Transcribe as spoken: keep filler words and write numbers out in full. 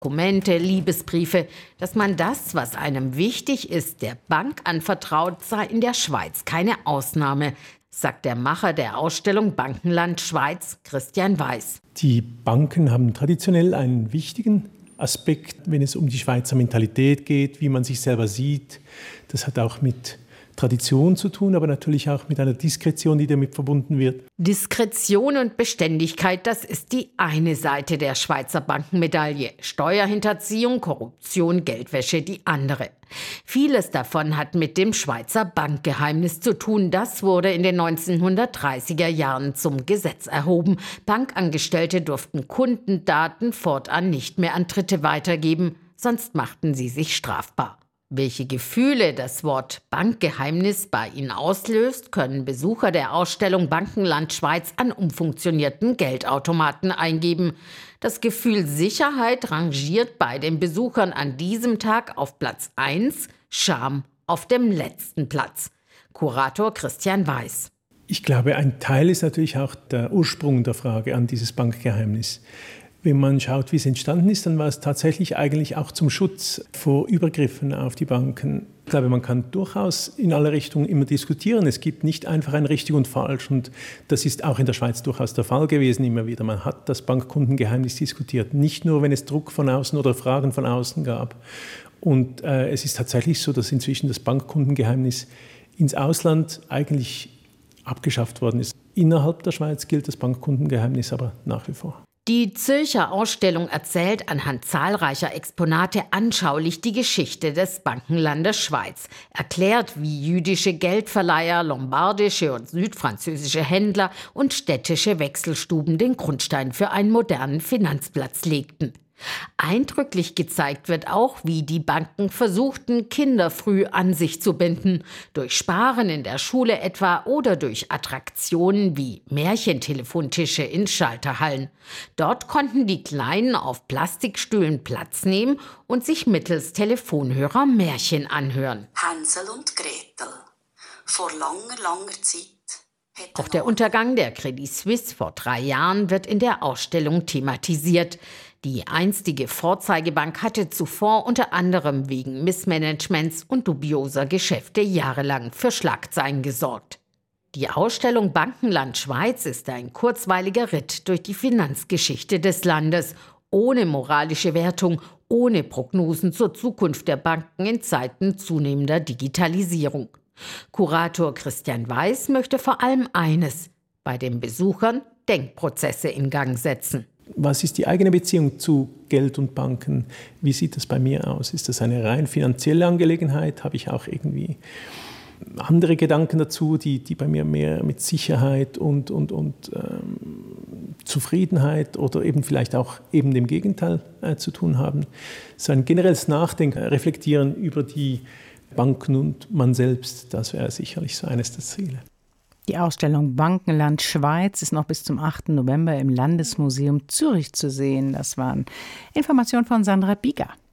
Dokumente, Liebesbriefe, dass man das, was einem wichtig ist, der Bank anvertraut, sei in der Schweiz keine Ausnahme, sagt der Macher der Ausstellung Bankenland Schweiz, Christian Weiß. Die Banken haben traditionell einen wichtigen Aspekt, wenn es um die Schweizer Mentalität geht, wie man sich selber sieht. Das hat auch mit Tradition zu tun, aber natürlich auch mit einer Diskretion, die damit verbunden wird. Diskretion und Beständigkeit, das ist die eine Seite der Schweizer Bankenmedaille. Steuerhinterziehung, Korruption, Geldwäsche die andere. Vieles davon hat mit dem Schweizer Bankgeheimnis zu tun. Das wurde in den neunzehnhundertdreißiger Jahren zum Gesetz erhoben. Bankangestellte durften Kundendaten fortan nicht mehr an Dritte weitergeben, sonst machten sie sich strafbar. Welche Gefühle das Wort Bankgeheimnis bei Ihnen auslöst, können Besucher der Ausstellung Bankenland Schweiz an umfunktionierten Geldautomaten eingeben. Das Gefühl Sicherheit rangiert bei den Besuchern an diesem Tag auf Platz eins, Scham auf dem letzten Platz. Kurator Christian Weiß. Ich glaube, ein Teil ist natürlich auch der Ursprung der Frage an dieses Bankgeheimnis. Wenn man schaut, wie es entstanden ist, dann war es tatsächlich eigentlich auch zum Schutz vor Übergriffen auf die Banken. Ich glaube, man kann durchaus in alle Richtungen immer diskutieren. Es gibt nicht einfach ein richtig und falsch. Und das ist auch in der Schweiz durchaus der Fall gewesen immer wieder. Man hat das Bankkundengeheimnis diskutiert. Nicht nur, wenn es Druck von außen oder Fragen von außen gab. Und äh, es ist tatsächlich so, dass inzwischen das Bankkundengeheimnis ins Ausland eigentlich abgeschafft worden ist. Innerhalb der Schweiz gilt das Bankkundengeheimnis aber nach wie vor. Die Zürcher Ausstellung erzählt anhand zahlreicher Exponate anschaulich die Geschichte des Bankenlandes Schweiz, erklärt, wie jüdische Geldverleiher, lombardische und südfranzösische Händler und städtische Wechselstuben den Grundstein für einen modernen Finanzplatz legten. Eindrücklich gezeigt wird auch, wie die Banken versuchten, Kinder früh an sich zu binden, durch Sparen in der Schule etwa oder durch Attraktionen wie Märchentelefontische in Schalterhallen. Dort konnten die Kleinen auf Plastikstühlen Platz nehmen und sich mittels Telefonhörer Märchen anhören. Hänsel und Gretel. Vor langer, langer Zeit. Auch der Untergang der Credit Suisse vor drei Jahren wird in der Ausstellung thematisiert. Die einstige Vorzeigebank hatte zuvor unter anderem wegen Missmanagements und dubioser Geschäfte jahrelang für Schlagzeilen gesorgt. Die Ausstellung Bankenland Schweiz ist ein kurzweiliger Ritt durch die Finanzgeschichte des Landes, ohne moralische Wertung, ohne Prognosen zur Zukunft der Banken in Zeiten zunehmender Digitalisierung. Kurator Christian Weiß möchte vor allem eines: bei den Besuchern Denkprozesse in Gang setzen. Was ist die eigene Beziehung zu Geld und Banken? Wie sieht das bei mir aus? Ist das eine rein finanzielle Angelegenheit? Habe ich auch irgendwie andere Gedanken dazu, die, die bei mir mehr mit Sicherheit und, und, und ähm, Zufriedenheit oder eben vielleicht auch eben dem Gegenteil äh, zu tun haben? So ein generelles Nachdenken, Reflektieren über die Banken und man selbst, das wäre sicherlich so eines der Ziele. Die Ausstellung Bankenland Schweiz ist noch bis zum achten November im Landesmuseum Zürich zu sehen. Das waren Informationen von Sandra Bieger.